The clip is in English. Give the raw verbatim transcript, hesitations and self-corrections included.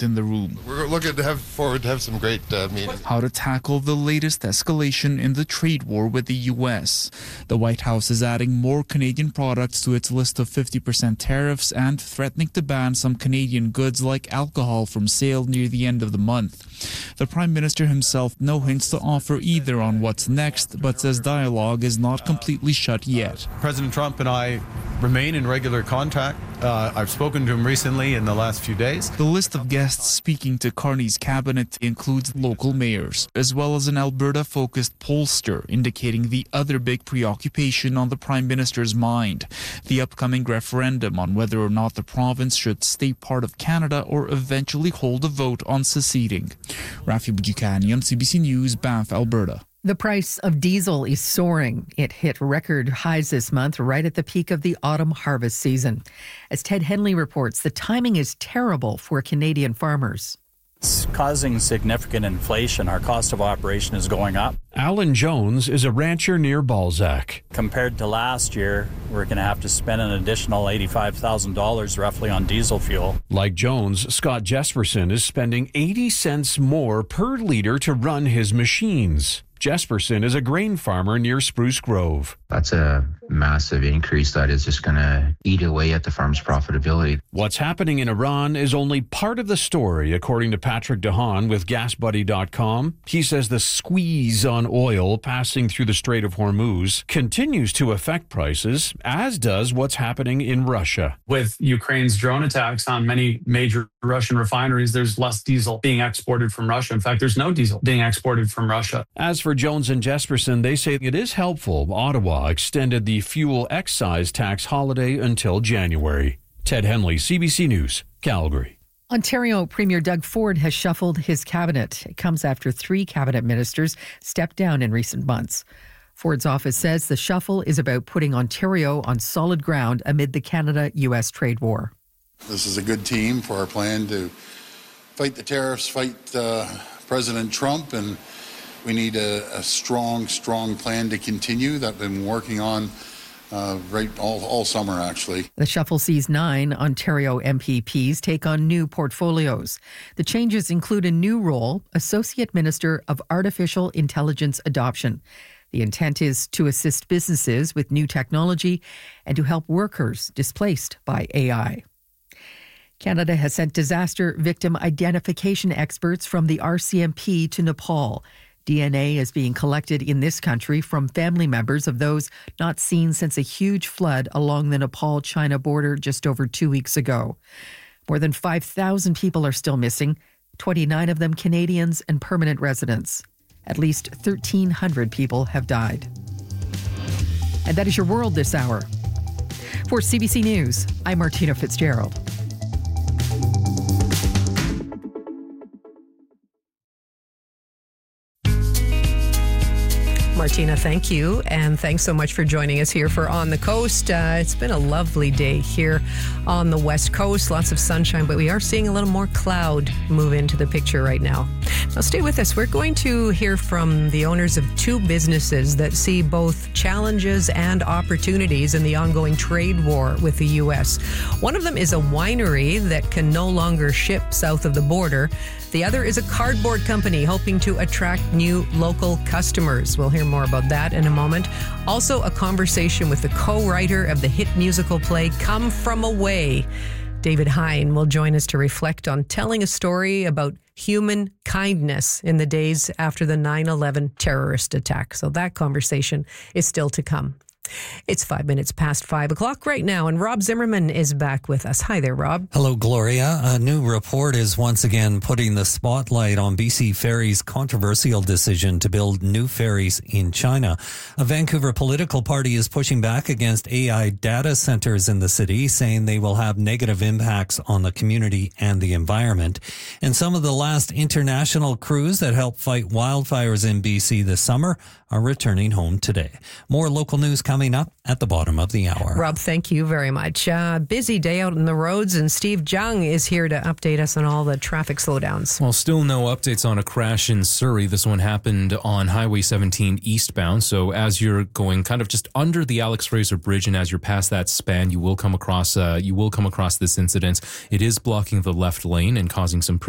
elephant in the room. We're looking to have forward to have some great uh, meetings. How to tackle the latest escalation in the trade war with the U S. The White House is adding more Canadian products to its list of fifty percent tariffs and threatening to ban some Canadian goods like alcohol from sale near the end of the month. The Prime Minister himself no hints to offer either on what's next, but says dialogue is not completely shut yet. President Trump and I remain in regular contact. Uh, I've spoken to him recently in the last few days. The list of guests speaking to Carney's cabinet includes local mayors, as well as an Alberta-focused pollster, indicating the other big preoccupation on the Prime Minister's mind, the upcoming referendum on whether or not the province should stay part of Canada or eventually hold a vote on seceding. Rafi Boudjikanian, C B C News, Banff, Alberta. The price of diesel is soaring. It hit record highs this month, right at the peak of the autumn harvest season. As Ted Henley reports, the timing is terrible for Canadian farmers. It's causing significant inflation. Our cost of operation is going up. Alan Jones is a rancher near Balzac. Compared to last year, we're going to have to spend an additional eighty-five thousand dollars roughly on diesel fuel. Like Jones, Scott Jesperson is spending eighty cents more per litre to run his machines. Jesperson is a grain farmer near Spruce Grove. That's a massive increase that is just going to eat away at the farm's profitability. What's happening in Iran is only part of the story, according to Patrick DeHaan with gas buddy dot com. He says the squeeze on oil passing through the Strait of Hormuz continues to affect prices, as does what's happening in Russia. With Ukraine's drone attacks on many major Russian refineries, there's less diesel being exported from Russia. In fact, there's no diesel being exported from Russia. As for Jones and Jesperson, they say it is helpful. Ottawa extended the fuel excise tax holiday until January. Ted Henley, C B C News, Calgary. Ontario Premier Doug Ford has shuffled his cabinet. It comes after three cabinet ministers stepped down in recent months. Ford's office says the shuffle is about putting Ontario on solid ground amid the Canada-U S trade war. This is a good team for our plan to fight the tariffs, fight uh, President Trump, and we need a, a strong, strong plan to continue that we've been working on uh, right all, all summer, actually. The shuffle sees nine Ontario M P Ps take on new portfolios. The changes include a new role, Associate Minister of Artificial Intelligence Adoption. The intent is to assist businesses with new technology and to help workers displaced by A I. Canada has sent disaster victim identification experts from the R C M P to Nepal. D N A is being collected in this country from family members of those not seen since a huge flood along the Nepal-China border just over two weeks ago. More than five thousand people are still missing, twenty-nine of them Canadians and permanent residents. At least thirteen hundred people have died. And that is your world this hour. For C B C News, I'm Martina Fitzgerald. Martina, thank you. And thanks so much for joining us here for On the Coast. Uh, it's been a lovely day here on the West Coast. Lots of sunshine, but we are seeing a little more cloud move into the picture right now. Now, stay with us. We're going to hear from the owners of two businesses that see both challenges and opportunities in the ongoing trade war with the U S. One of them is a winery that can no longer ship south of the border. The other is a cardboard company hoping to attract new local customers. We'll hear more about that in a moment. Also, a conversation with the co-writer of the hit musical play Come From Away. David Hein will join us to reflect on telling a story about human kindness in the days after the nine eleven terrorist attack. So that conversation is still to come. It's five minutes past five o'clock right now, and Rob Zimmerman is back with us. Hi there, Rob. Hello, Gloria. A new report is once again putting the spotlight on B C Ferries' controversial decision to build new ferries in China. A Vancouver political party is pushing back against A I data centers in the city, saying they will have negative impacts on the community and the environment. And some of the last international crews that helped fight wildfires in B C this summer are returning home today. More local news coming up at the bottom of the hour. Rob, thank you very much. Uh, busy day out on the roads, and Steve Jung is here to update us on all the traffic slowdowns. Well, still no updates on a crash in Surrey. This one happened on Highway seventeen eastbound. So as you're going kind of just under the Alex Fraser Bridge, and as you're past that span, you will come across uh, you will come across this incident. It is blocking the left lane and causing some pretty